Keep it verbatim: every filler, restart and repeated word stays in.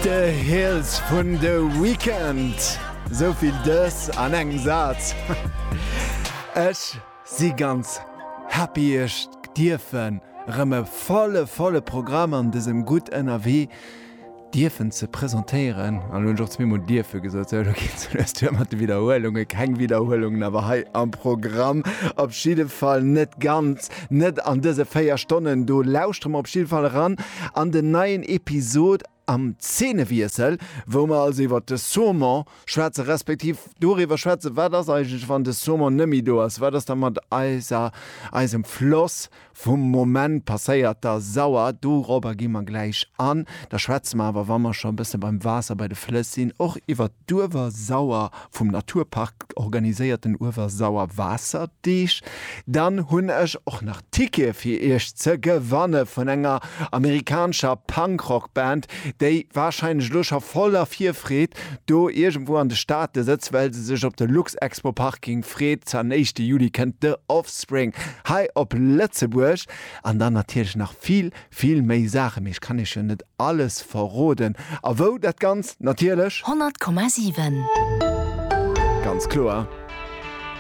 The Hills vun de Weekend. Soviel dës an eng Satz. Ech si ganz happycht Dirfen rëmme volle volle Programm an desem gut N R W Dirfen ze präsentieren. An hun jocht mir Dirfe gesot mat Wiederholunge, keng Wiederholungen, awer hei am Programm op Schiedefall net ganz net an dese Féier Stonnen do lauschtrum op Schiedfall ran an den neien Episode am Zähnewiesel, wo man also iwwer de Sommer schwärze respektiv doriwer schwärze war das eigentlich van de Sommer nëmi do ass war das da mat eiser eisem Floss vum Moment passéiert da sauer do Robert gi man gleich an da schwätze man awer wammer schon bisse beim Wasser bei de Flössin och iwwer duwer sauer vum Naturpark organiséierten Uwer sauer Wasser dich dann hunn ech och nach Tike fir eich ze gewanne vun enger amerikanischer Punkrockband déi wahrscheinlich Lucher voller Vierfred do irgendwo an de Staat sitzt, weil sie sich op der Lux Expo Park ging Fred zur nächste Juli kennt The Offspring. Hi op Letzeburg an dann natürlich noch viel viel méi Sachen. Ich kann ich ja nicht alles verroden. A wo dat ganz natürlich hundert Komma sieben. Ganz klar.